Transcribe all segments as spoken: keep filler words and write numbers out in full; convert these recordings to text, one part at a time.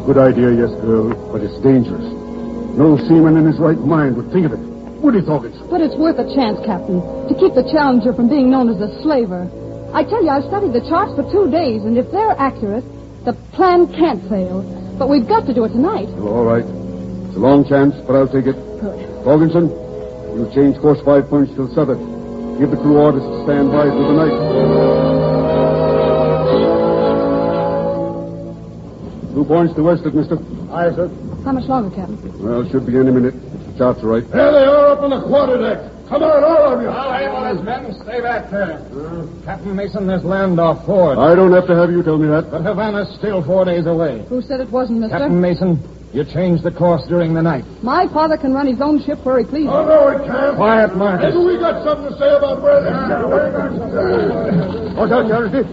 a good idea, yes, girl, but it's dangerous. No seaman in his right mind would think of it. Would he, Thorkins? But it's worth a chance, Captain, to keep the Challenger from being known as a slaver. I tell you, I've studied the charts for two days, and if they're accurate, the plan can't fail. But we've got to do it tonight. Well, all right. It's a long chance, but I'll take it. Good. Thorkinson, you change course five points till southern. Give the crew orders to stand by through the night. Two points to westward, mister. Aye, sir. How much longer, Captain? Well, should be any minute. The charts are right. There they are up on the quarterdeck. Come on, all of you. All right, well, his men, stay back there. Uh, Captain Mason, there's land off Ford. I don't have to have you tell me that. But Havana's still four days away. Who said it wasn't, mister? Captain Mason, you changed the course during the night. My father can run his own ship where he pleases. Oh, no, we can't. Quiet, Marcus. Maybe we got something to say about where this... Watch out, Charity.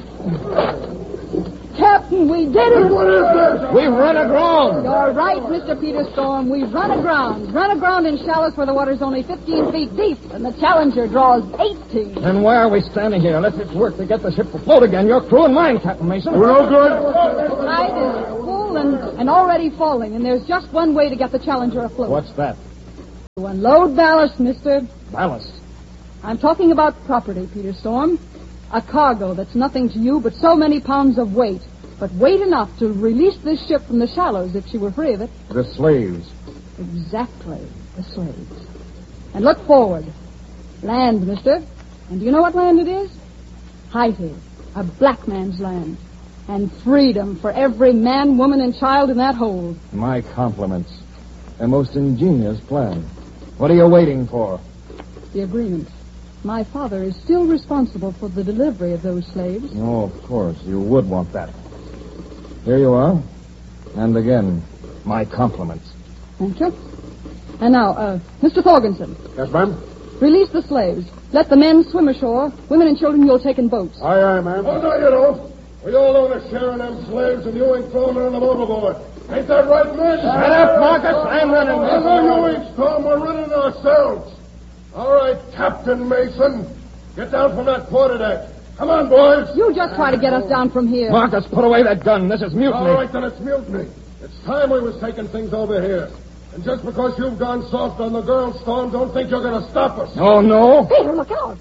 Captain, we did it! What is this? We've run aground. You're right, Mister Peter Storm. We've run aground. Run aground in shallows where the water's only fifteen feet deep, and the Challenger draws eighteen. Then why are we standing here? Let's get to work to get the ship afloat again. Your crew and mine, Captain Mason. We're no good. The tide is full and, and already falling, and there's just one way to get the Challenger afloat. What's that? To unload ballast, mister. Ballast. I'm talking about property, Peter Storm. A cargo that's nothing to you but so many pounds of weight, but weight enough to release this ship from the shallows if she were free of it. The slaves. Exactly, the slaves. And look forward. Land, mister. And do you know what land it is? Haiti, a black man's land. And freedom for every man, woman, and child in that hold. My compliments. A most ingenious plan. What are you waiting for? The agreement. My father is still responsible for the delivery of those slaves. Oh, of course. You would want that. Here you are. And again, my compliments. Thank you. And now, uh, Mister Thorgensen. Yes, ma'am? Release the slaves. Let the men swim ashore. Women and children you'll take in boats. Aye, aye, ma'am. Oh, no, you don't. We all own a share in them slaves, and you ain't throwing them overboard. Ain't that right, men? Shut up, Marcus. I'm running Oh, this. no, you ain't, Storm. We're running ourselves. All right, Captain Mason. Get down from that quarterdeck. Come on, boys. You just try to get us down from here. Marcus, put away that gun. This is mutiny. All right, then it's mutiny. It's time we was taking things over here. And just because you've gone soft on the girl, Storm, don't think you're going to stop us. Oh, no? Peter, look out.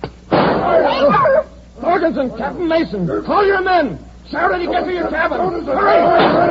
Thorgensen, Captain Mason, call your men. Charity, get to your cabin. Hurry!